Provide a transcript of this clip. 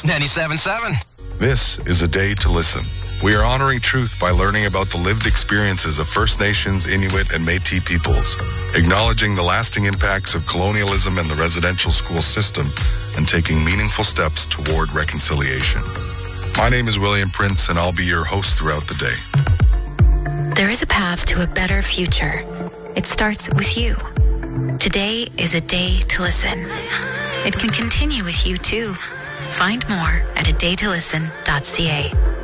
97.7. This is a day to listen. We are honoring truth by learning about the lived experiences of First Nations, Inuit, and Métis peoples, acknowledging the lasting impacts of colonialism and the residential school system, and taking meaningful steps toward reconciliation. My name is William Prince, and I'll be your host throughout the day. There is a path to a better future. It starts with you. Today is a day to listen. It can continue with you too. Find more at adaytolisten.ca.